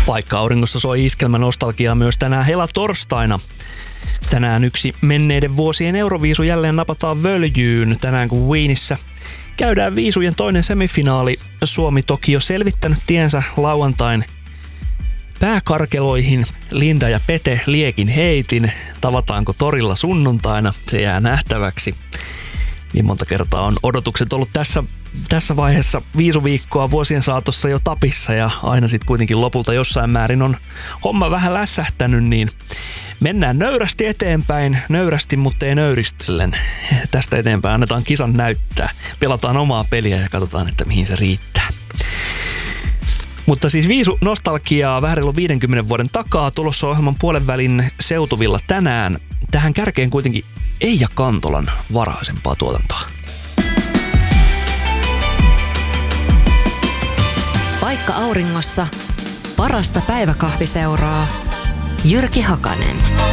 Paikka-auringossa soi iskelmä nostalgiaa myös tänään helatorstaina. Tänään yksi menneiden vuosien Euroviisu jälleen napataan völjyyn. Tänään kun Wienissä käydään viisujen toinen semifinaali. Suomi toki jo selvittänyt tiensä lauantain pääkarkeloihin. Linda ja Pete liekin heitin. Tavataanko torilla sunnuntaina? Se jää nähtäväksi. Niin monta kertaa on odotukset ollut tässä vaiheessa viisuviikkoa vuosien saatossa jo tapissa ja aina sitten kuitenkin lopulta jossain määrin on homma vähän lässähtänyt, niin mennään nöyrästi eteenpäin, nöyrästi mutta ei nöyristellen. Tästä eteenpäin annetaan kisan näyttää, pelataan omaa peliä ja katsotaan, että mihin se riittää. Mutta siis viisu nostalgiaa vähän reilu 50 vuoden takaa tulossa ohjelman puolenvälin seutuvilla tänään. Tähän kärkeen kuitenkin Eija Kantolan varhaisempaa tuotantoa. Paikka auringossa. Parasta päiväkahviseuraa. Jyrki Hakanen.